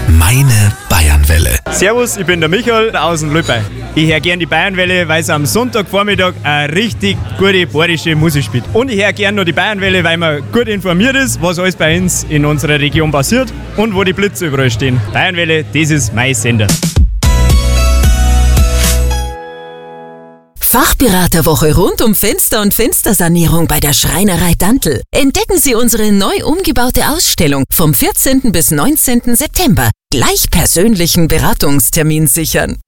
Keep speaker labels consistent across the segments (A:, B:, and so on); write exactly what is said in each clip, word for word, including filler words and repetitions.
A: Meine Bayernwelle.
B: Servus, ich bin der Michael aus dem Lübbe. Ich höre gerne die Bayernwelle, weil sie am Sonntagvormittag eine richtig gute bayerische Musik spielt. Und ich höre gerne noch die Bayernwelle, weil man gut informiert ist, was alles bei uns in unserer Region passiert und wo die Blitze überall stehen. Bayernwelle, das ist mein Sender.
C: Fachberaterwoche rund um Fenster- und Fenstersanierung bei der Schreinerei Dantl. Entdecken Sie unsere neu umgebaute Ausstellung vom vierzehnten bis neunzehnten September. Gleich persönlichen Beratungstermin sichern.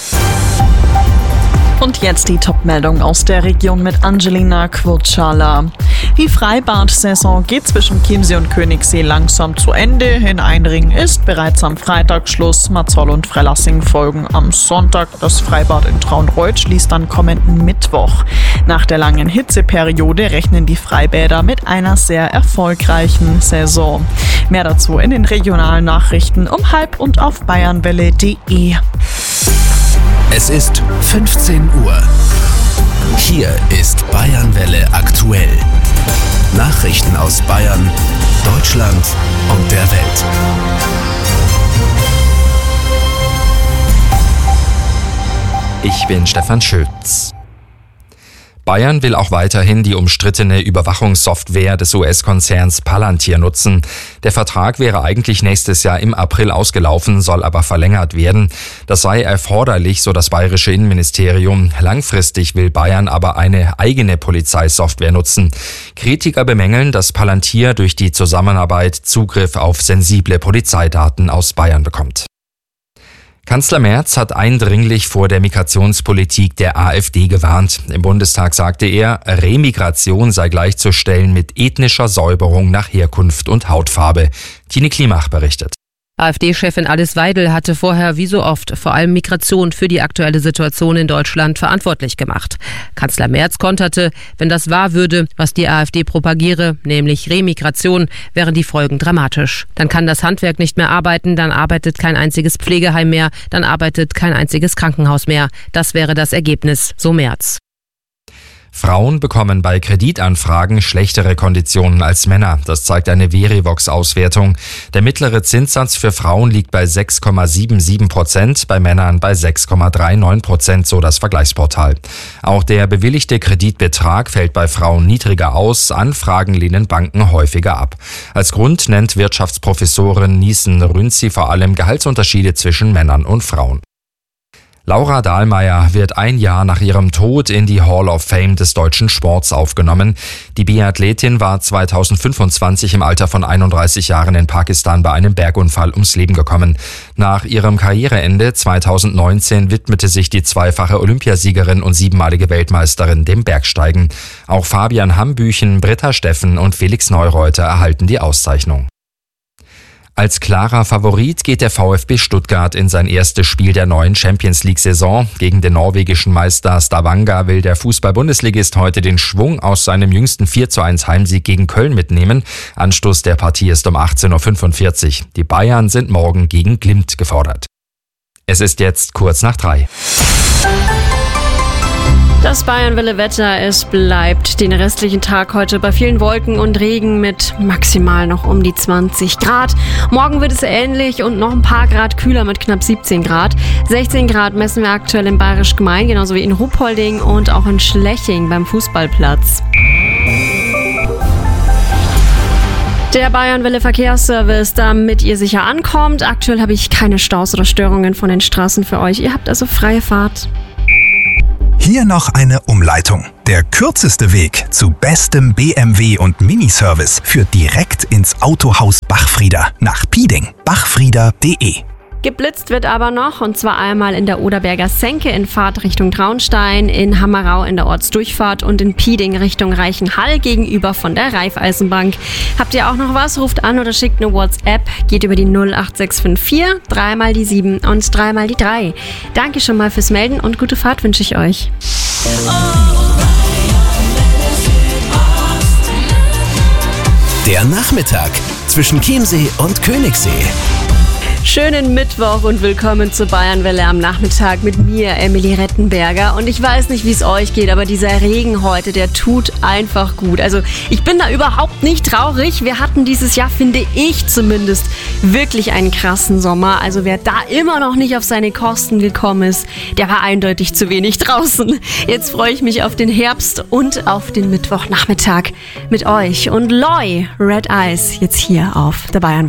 D: Und jetzt die Top-Meldung aus der Region mit Angelina Quurtschala. Die Freibad-Saison geht zwischen Chiemsee und Königssee langsam zu Ende. In Einringen ist bereits am Freitag Schluss. Marzahn und Freilassing folgen am Sonntag. Das Freibad in Traunreut schließt dann kommenden Mittwoch. Nach der langen Hitzeperiode rechnen die Freibäder mit einer sehr erfolgreichen Saison. Mehr dazu in den regionalen Nachrichten um halb und auf bayernwelle punkt de.
A: Es ist fünfzehn Uhr. Hier ist Bayernwelle aktuell. Nachrichten aus Bayern, Deutschland und der Welt.
E: Ich bin Stefan Schütz. Bayern will auch weiterhin die umstrittene Überwachungssoftware des U S-Konzerns Palantir nutzen. Der Vertrag wäre eigentlich nächstes Jahr im April ausgelaufen, soll aber verlängert werden. Das sei erforderlich, so das bayerische Innenministerium. Langfristig will Bayern aber eine eigene Polizeisoftware nutzen. Kritiker bemängeln, dass Palantir durch die Zusammenarbeit Zugriff auf sensible Polizeidaten aus Bayern bekommt. Kanzler Merz hat eindringlich vor der Migrationspolitik der AfD gewarnt. Im Bundestag sagte er, Remigration sei gleichzustellen mit ethnischer Säuberung nach Herkunft und Hautfarbe. Tine Klimach berichtet.
F: AfD-Chefin Alice Weidel hatte vorher wie so oft vor allem Migration für die aktuelle Situation in Deutschland verantwortlich gemacht. Kanzler Merz konterte, wenn das wahr würde, was die AfD propagiere, nämlich Remigration, wären die Folgen dramatisch. Dann kann das Handwerk nicht mehr arbeiten, dann arbeitet kein einziges Pflegeheim mehr, dann arbeitet kein einziges Krankenhaus mehr. Das wäre das Ergebnis, so Merz.
E: Frauen bekommen bei Kreditanfragen schlechtere Konditionen als Männer. Das zeigt eine Verivox-Auswertung. Der mittlere Zinssatz für Frauen liegt bei sechs Komma siebenundsiebzig Prozent, bei Männern bei sechs Komma neununddreißig Prozent, so das Vergleichsportal. Auch der bewilligte Kreditbetrag fällt bei Frauen niedriger aus. Anfragen lehnen Banken häufiger ab. Als Grund nennt Wirtschaftsprofessorin Niesen-Rünzi vor allem Gehaltsunterschiede zwischen Männern und Frauen. Laura Dahlmeier wird ein Jahr nach ihrem Tod in die Hall of Fame des deutschen Sports aufgenommen. Die Biathletin war zweitausendfünfundzwanzig im Alter von einunddreißig Jahren in Pakistan bei einem Bergunfall ums Leben gekommen. Nach ihrem Karriereende zweitausendneunzehn widmete sich die zweifache Olympiasiegerin und siebenmalige Weltmeisterin dem Bergsteigen. Auch Fabian Hambüchen, Britta Steffen und Felix Neureuter erhalten die Auszeichnung. Als klarer Favorit geht der VfB Stuttgart in sein erstes Spiel der neuen Champions-League-Saison. Gegen den norwegischen Meister Stavanger will der Fußball-Bundesligist heute den Schwung aus seinem jüngsten vier zu eins Heimsieg gegen Köln mitnehmen. Anstoß der Partie ist um achtzehn Uhr fünfundvierzig. Die Bayern sind morgen gegen Glimt gefordert. Es ist jetzt kurz nach drei.
G: Das Bayernwelle-Wetter, es bleibt den restlichen Tag heute bei vielen Wolken und Regen mit maximal noch um die zwanzig Grad. Morgen wird es ähnlich und noch ein paar Grad kühler mit knapp siebzehn Grad. sechzehn Grad messen wir aktuell in Bayerisch Gmein, genauso wie in Ruppolding und auch in Schleching beim Fußballplatz. Der Bayernwelle Verkehrsservice, damit ihr sicher ankommt. Aktuell habe ich keine Staus oder Störungen von den Straßen für euch. Ihr habt also freie Fahrt.
A: Hier noch eine Umleitung. Der kürzeste Weg zu bestem B M W und Miniservice führt direkt ins Autohaus Bachfrieder nach Pieding. bachfrieder punkt de.
G: Geblitzt wird aber noch, und zwar einmal in der Oderberger Senke in Fahrt Richtung Traunstein, in Hammerau in der Ortsdurchfahrt und in Pieding Richtung Reichenhall gegenüber von der Raiffeisenbank. Habt ihr auch noch was? Ruft an oder schickt eine WhatsApp. Geht über die null acht sechs fünf vier, dreimal die sieben und dreimal die drei. Danke schon mal fürs Melden und gute Fahrt wünsche ich euch.
A: Der Nachmittag zwischen Chiemsee und Königssee.
G: Schönen Mittwoch und willkommen zur Bayernwelle am Nachmittag mit mir, Emily Rettenberger. Und ich weiß nicht, wie es euch geht, aber dieser Regen heute, der tut einfach gut. Also ich bin da überhaupt nicht traurig. Wir hatten dieses Jahr, finde ich zumindest, wirklich einen krassen Sommer. Also wer da immer noch nicht auf seine Kosten gekommen ist, der war eindeutig zu wenig draußen. Jetzt freue ich mich auf den Herbst und auf den Mittwochnachmittag mit euch. Und Loi, Red Eyes, jetzt hier auf der Bayernwelle.